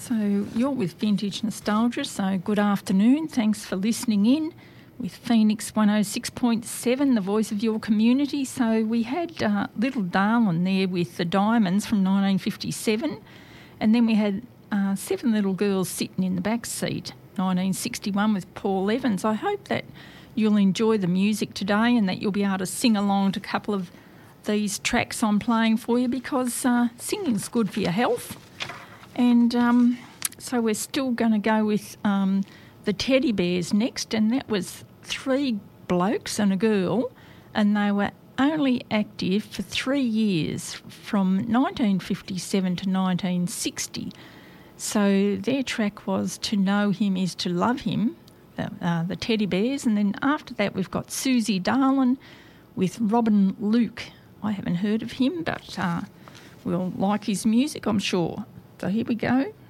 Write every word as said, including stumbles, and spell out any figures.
So you're with Vintage Nostalgia, so good afternoon. Thanks for listening in with Phoenix one oh six point seven, the voice of your community. So we had uh, Little Darlin there with the Diamonds from nineteen fifty-seven, and then we had uh, Seven Little Girls Sitting in the Back Seat, nineteen sixty-one, with Paul Evans. I hope that you'll enjoy the music today and that you'll be able to sing along to a couple of these tracks I'm playing for you, because uh, singing's good for your health. And um, so we're still going to go with um, the Teddy Bears next, and that was three blokes and a girl, and they were only active for three years, from nineteen fifty-seven to nineteen sixty. So their track was To Know Him Is To Love Him, the, uh, the Teddy Bears, and then after that we've got Susie Darlin with Robin Luke. I haven't heard of him, but uh, we'll like his music, I'm sure. So here we go.